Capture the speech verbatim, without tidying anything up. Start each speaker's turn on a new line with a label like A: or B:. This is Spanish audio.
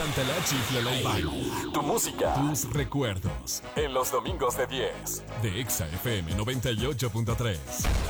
A: Cántala, chiflala y baila.
B: Tu música.
A: Tus recuerdos.
B: En los domingos de diez.
A: De Exa F M noventa y ocho punto tres.